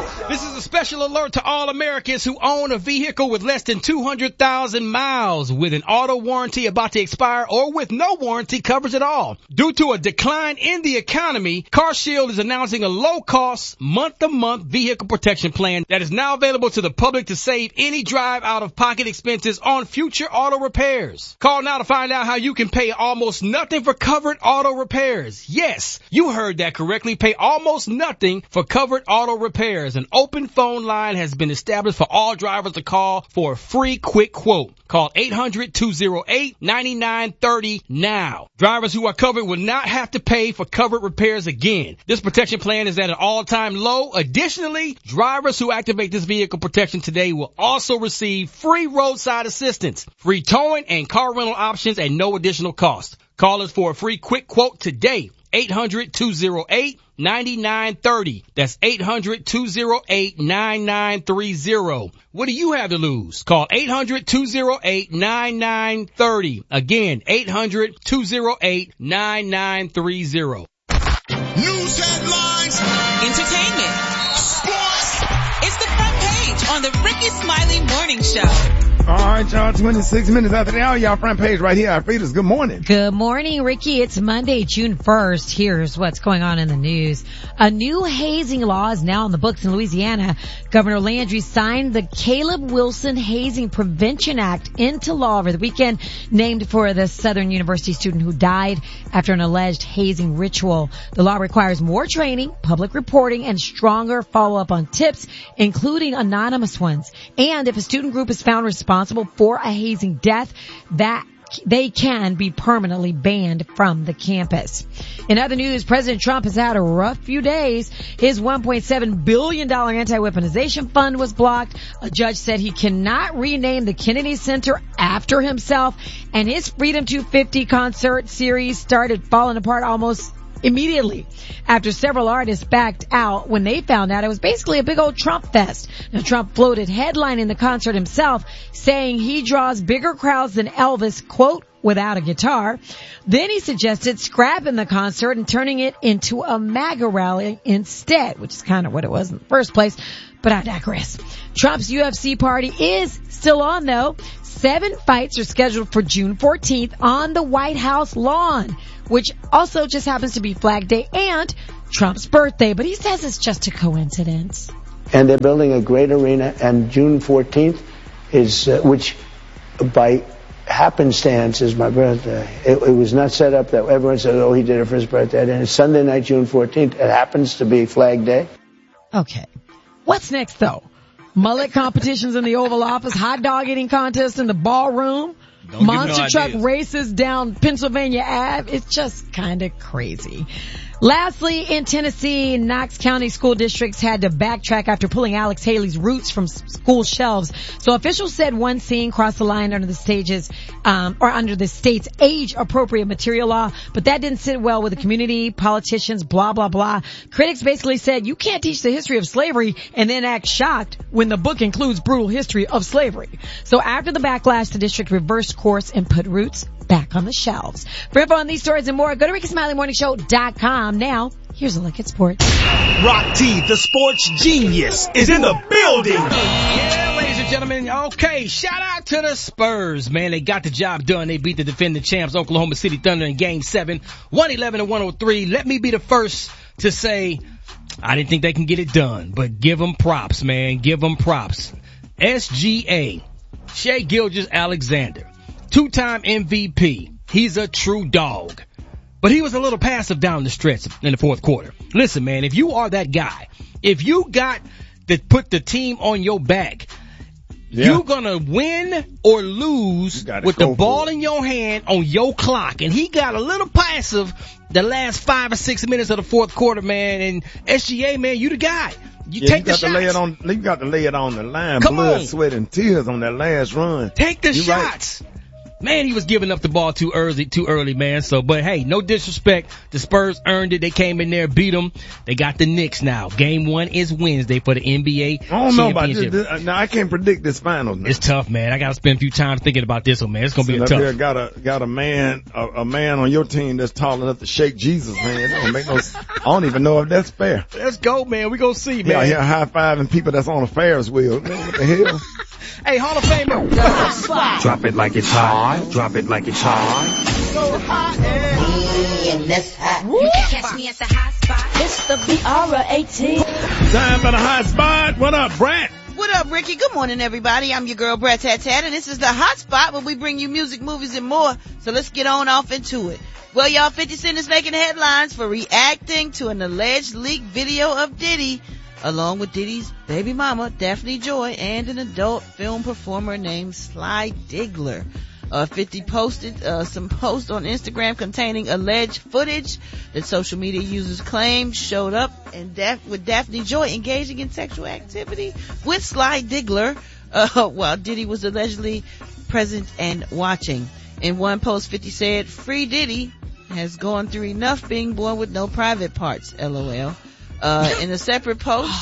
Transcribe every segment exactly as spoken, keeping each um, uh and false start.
This is a special alert to all Americans who own a vehicle with less than two hundred thousand miles with an auto warranty about to expire or with no warranty coverage at all. Due to a decline in the economy, CarShield is announcing a low-cost, month-to-month vehicle protection plan that is now available to the public to save any drive out-of-pocket expenses on future auto repairs. Call now to find out how you can pay almost nothing for covered auto repairs. Yes, you heard that correctly. Pay almost nothing for covered auto repairs. An open phone line has been established for all drivers to call for a free quick quote. Call eight hundred, two oh eight, nine nine three oh now. Drivers who are covered will not have to pay for covered repairs again. This protection plan is at an all-time low. Additionally, drivers who activate this vehicle protection today will also receive free roadside assistance, free towing, and car rental options at no additional cost. Call us for a free quick quote today. eight hundred, two oh eight, nine nine three oh. That's eight hundred, two oh eight, nine nine three oh. What do you have to lose? Call eight hundred, two oh eight, nine nine three oh. Again, eight hundred, two oh eight, nine nine three oh. News headlines. Entertainment. Sports. It's the front page on the Ricky Smiley Morning Show. All right, y'all, twenty-six minutes after the hour, y'all front page right here. Alfreda's, good morning. Good morning, Ricky. It's Monday, June first. Here's what's going on in the news. A new hazing law is now in the books in Louisiana. Governor Landry signed the Caleb Wilson Hazing Prevention Act into law over the weekend, named for the Southern University student who died after an alleged hazing ritual. The law requires more training, public reporting, and stronger follow-up on tips, including anonymous ones. And if a student group is found responsible responsible for a hazing death, that they can be permanently banned from the campus. In other news, President Trump has had a rough few days. His one point seven billion dollars anti-weaponization fund was blocked. A judge said he cannot rename the Kennedy Center after himself, and his Freedom two fifty concert series started falling apart almost immediately after several artists backed out when they found out it was basically a big old Trump fest. Now, Trump floated headlining the concert himself, saying he draws bigger crowds than Elvis, quote, without a guitar. Then he suggested scrapping the concert and turning it into a MAGA rally instead, which is kind of what it was in the first place. But I digress. Trump's U F C party is still on, though. Seven fights are scheduled for June fourteenth on the White House lawn, which also just happens to be Flag Day and Trump's birthday. But he says it's just a coincidence. And they're building a great arena, and June fourteenth is, uh, which by happenstance is my birthday. It, it was not set up that everyone said, oh, he did it for his birthday. And it's Sunday night, June fourteenth. It happens to be Flag Day. Okay. What's next, though? Mullet competitions in the Oval Office, hot dog eating contests in the ballroom, Don't monster no truck ideas. races down Pennsylvania Avenue. It's just kind of crazy. Lastly, in Tennessee, Knox County school districts had to backtrack after pulling Alex Haley's roots from school shelves. So officials said one scene crossed the line under the stages, um, or under the state's age-appropriate material law, but that didn't sit well with the community, politicians, blah, blah, blah. Critics basically said you can't teach the history of slavery and then act shocked when the book includes brutal history of slavery. So after the backlash, the district reversed course and put roots back on the shelves. For info on these stories and more, go to Ricky Smiley Morning Show dot com. Now, here's a look at sports. Rock T, the sports genius, is in the building. Yeah, ladies and gentlemen. Okay, shout out to the Spurs, man. They got the job done. They beat the defending champs, Oklahoma City Thunder, in Game seven, one eleven to one oh three. Let me be the first to say I didn't think they can get it done, but give them props, man. Give them props. S G A, Shai Gilgeous-Alexander, two-time M V P. He's a true dog. But he was a little passive down the stretch in the fourth quarter. Listen, man, if you are that guy, if you got to put the team on your back, yeah. you're going to win or lose with the ball in your hand on your clock. And he got a little passive the last five or six minutes of the fourth quarter, man. And S G A, man, you the guy. You yeah, take you the got shots. To lay it on, you got to lay it on the line. Come Blood, on. sweat, and tears on that last run. Take the you shots. Right. Man, he was giving up the ball too early, too early, man. So, but hey, no disrespect. The Spurs earned it. They came in there, beat them. They got the Knicks now. Game one is Wednesday for the N B A I don't know about championship. this. this- Now, I can't predict this finals now. It's tough, man. I got to spend a few times thinking about this one, man. It's gonna be Sitting a up tough. here, got a got a man a, a man on your team that's tall enough to shake Jesus, man. It don't make no. I don't even know if that's fair. Let's go, man. We gonna see, Yeah, man. here high fiving people that's on a Ferris wheel. Man, what the hell? Hey, Hall of Famer. Drop it like it's hot. Drop it like it's hot. You can catch me at the hot spot. It's the B R eighteen. Time for the hot spot. What up, Brett? What up, Ricky? Good morning, everybody. I'm your girl, Brett Tat Tat, and this is the Hot Spot where we bring you music, movies, and more. So let's get on off into it. Well, y'all, fifty Cent is making headlines for reacting to an alleged leaked video of Diddy, along with Diddy's baby mama, Daphne Joy, and an adult film performer named Sly Diggler. Uh, fifty posted uh, some posts on Instagram containing alleged footage that social media users claim showed up and Daph- with Daphne Joy engaging in sexual activity with Sly Diggler uh, while Diddy was allegedly present and watching. In one post, fifty said, "Free Diddy has gone through enough being born with no private parts, lol." Uh, in a separate post,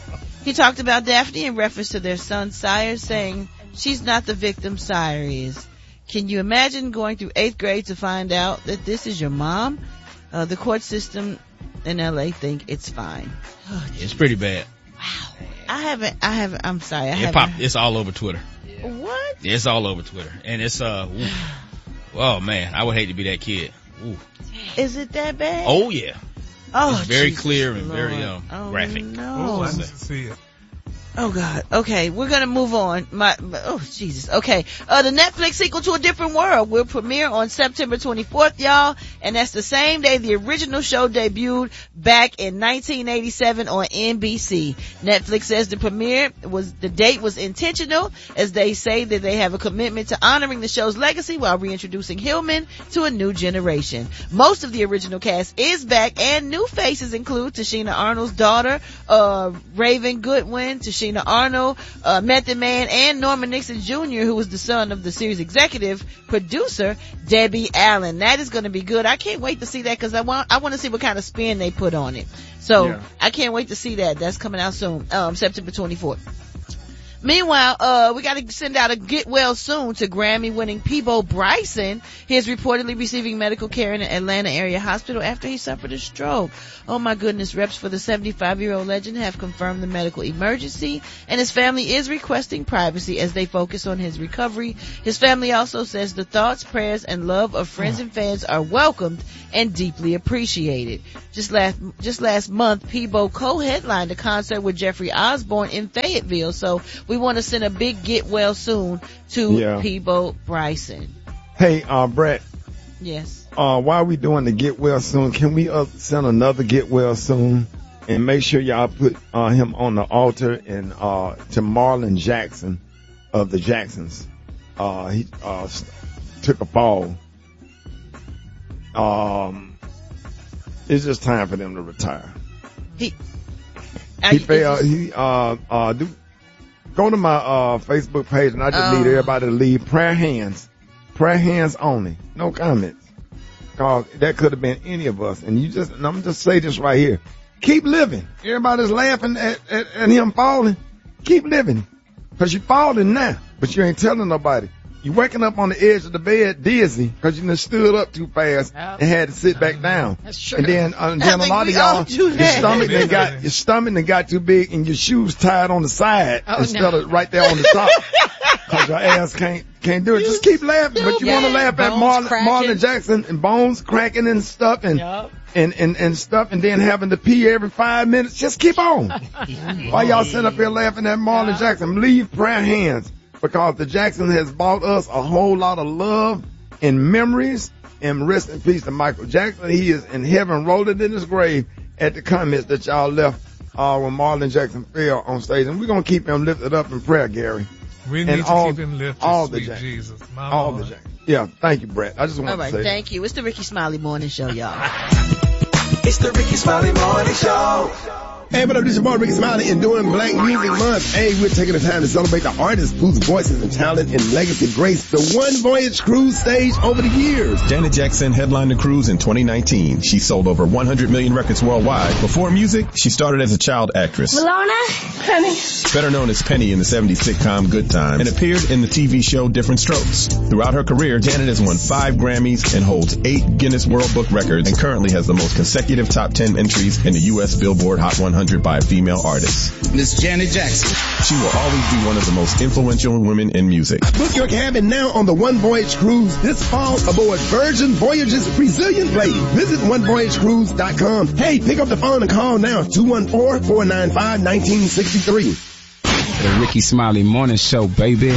he talked about Daphne in reference to their son Sire, saying, "She's not the victim, Sire is. Can you imagine going through eighth grade to find out that this is your mom? Uh, the court system in L A think it's fine." Oh, It's pretty bad. wow. I haven't, I haven't, I'm sorry, I It haven't. popped. It's all over Twitter. What? It's all over Twitter, and it's uh. oof. Oh man, I would hate to be that kid. Ooh. Is it that bad? Oh yeah. Oh, It's very Jesus clear and Lord. very um, oh, graphic. No. I need to see it. Oh God. Okay, we're gonna move on. My, my oh Jesus. Okay. Uh, the Netflix sequel to A Different World will premiere on September twenty-fourth, y'all, and that's the same day the original show debuted back in nineteen eighty-seven on N B C. Netflix says the premiere was the date was intentional, as they say that they have a commitment to honoring the show's legacy while reintroducing Hillman to a new generation. Most of the original cast is back, and new faces include Tashina Arnold's daughter, uh, Raven Goodwin, Tashina Arnold, uh, Method Man, and Norman Nixon Junior, who was the son of the series executive producer, Debbie Allen. That is going to be good. I can't wait to see that because I want, I want to see what kind of spin they put on it. So Yeah. I can't wait to see that. That's coming out soon, um, September twenty-fourth. Meanwhile, uh, we gotta send out a get well soon to Grammy-winning Peabo Bryson. He is reportedly receiving medical care in an Atlanta area hospital after he suffered a stroke. Oh my goodness, reps for the seventy-five-year-old legend have confirmed the medical emergency, and his family is requesting privacy as they focus on his recovery. His family also says the thoughts, prayers, and love of friends and fans are welcomed and deeply appreciated. Just last, just last month, Peabo co-headlined a concert with Jeffrey Osborne in Fayetteville, so we want to send a big get well soon to Yeah. Peabo Bryson. Hey, uh, Brett. Yes. Uh, while we doing the get well soon, can we uh, send another get well soon and make sure y'all put uh, him on the altar and uh, to Marlon Jackson of the Jacksons. Uh, he uh, took a fall. Um, it's just time for them to retire. He, He failed. He uh uh do go to my uh Facebook page and I just Oh. need everybody to leave prayer hands, prayer hands only, no comments. Cause that could have been any of us. And you just, and I'm just say this right here: keep living. Everybody's laughing at, at, at him falling. Keep living, cause you're falling now, but you ain't telling nobody. You waking up on the edge of the bed dizzy because you done stood up too fast Yep. and had to sit back down. That's true. And then, uh, and then a think lot of we all y'all, do your that. stomach done got your stomach done got too big and your shoes tied on the side Oh, instead no. of right there on the top. Cause your ass can't can't do it. Just keep laughing, but you Yeah. want to laugh at Bones Marlon, cracking. Marlon Jackson and bones cracking and stuff and. Yup. And, and, and stuff and then having to pee every five minutes. Just keep on. Why y'all sit up here laughing at Marlon Jackson? Leave prayer hands because the Jackson has bought us a whole lot of love and memories. And rest in peace to Michael Jackson. He is in heaven, rolling in his grave at the comments that y'all left uh, when Marlon Jackson fell on stage. And we're going to keep him lifted up in prayer, Gary. We And need all- to keep him lifted, all the sweet Jack- Jesus. My All Lord. the Jackson. Yeah, thank you, Brett. I just want All to right, say thank you. It's the Ricky Smiley Morning Show, y'all. It's the Ricky Smiley Morning Show. Hey, what up, this is your boy Ricky Smiley, and during Black Music Month, hey, we're taking the time to celebrate the artists whose voices and talent and legacy graced the One Voyage Cruise stage over the years. Janet Jackson headlined the cruise in twenty nineteen. She sold over one hundred million records worldwide. Before music, she started as a child actress. Malona, Penny. Better known as Penny in the seventies sitcom Good Times, and appeared in the T V show Different Strokes. Throughout her career, Janet has won five Grammys and holds eight Guinness World Book records, and currently has the most consecutive top ten entries in the U S Billboard Hot one hundred by a female artist. Miss Janet Jackson. She will always be one of the most influential women in music. Book your cabin now on the One Voyage Cruise this fall aboard Virgin Voyages Resilient Lady. Visit one voyage cruise dot com. Hey, pick up the phone and call now, two one four, four nine five, one nine six three. The Ricky Smiley Morning Show, baby.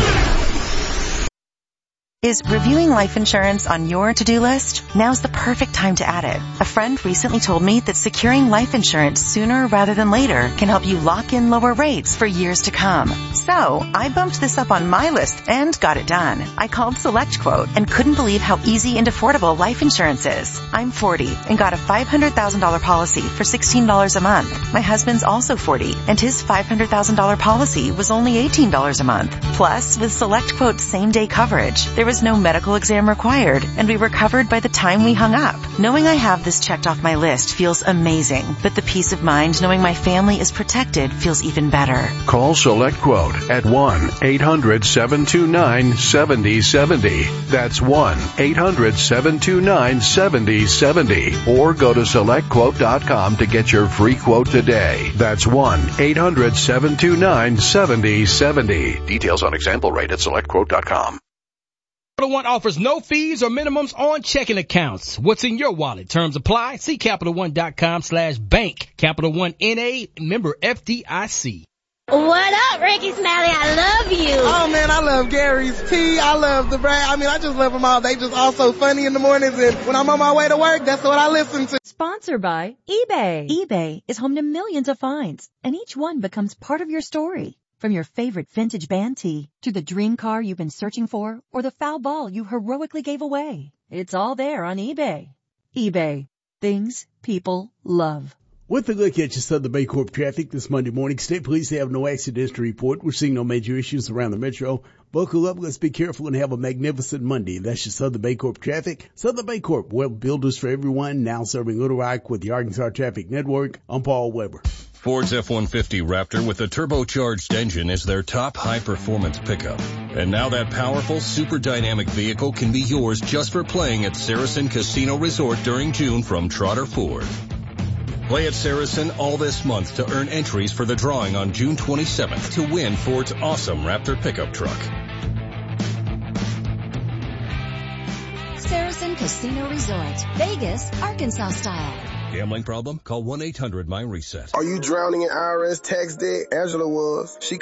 Is reviewing life insurance on your to-do list? Now's the perfect time to add it. A friend recently told me that securing life insurance sooner rather than later can help you lock in lower rates for years to come. So, I bumped this up on my list and got it done. I called SelectQuote and couldn't believe how easy and affordable life insurance is. I'm forty and got a five hundred thousand dollars policy for sixteen dollars a month. My husband's also forty and his five hundred thousand dollars policy was only eighteen dollars a month. Plus, with SelectQuote's same-day coverage, there was no medical exam required, and we were covered by the time we hung up. Knowing I have this checked off my list feels amazing, but the peace of mind knowing my family is protected feels even better. Call SelectQuote at one eight hundred, seven two nine, seven zero seven zero. That's one eight hundred, seven two nine, seven zero seven zero. Or go to select quote dot com to get your free quote today. That's one eight hundred, seven two nine, seven zero seven zero. Details on example rate at select quote dot com. Capital One offers no fees or minimums on checking accounts. What's in your wallet? Terms apply. See Capital One dot com slash bank. Capital One N A, member F D I C. What up, Ricky Smiley? I love you. Oh, man, I love Gary's Tea. I love the brand. I mean, I just love them all. They just all so funny in the mornings, and when I'm on my way to work, that's what I listen to. Sponsored by eBay. eBay is home to millions of finds, and each one becomes part of your story. From your favorite vintage band tee to the dream car you've been searching for or the foul ball you heroically gave away. It's all there on eBay. eBay. Things people love. With a look at your Southern Baycorp traffic this Monday morning, State Police have no accidents to report. We're seeing no major issues around the metro. Buckle up, let's be careful and have a magnificent Monday. That's your Southern Baycorp traffic. Southern Baycorp, web builders for everyone, now serving Little Rock with the Arkansas Traffic Network. I'm Paul Weber. Ford's F one fifty Raptor with a turbocharged engine is their top high-performance pickup. And now that powerful, super dynamic vehicle can be yours just for playing at Saracen Casino Resort during June from Trotter Ford. Play at Saracen all this month to earn entries for the drawing on June twenty-seventh to win Ford's awesome Raptor pickup truck. Saracen Casino Resort, Vegas, Arkansas style. Gambling problem? Call one eight hundred M Y RESET. Are you drowning in I R S tax debt? Angela was. She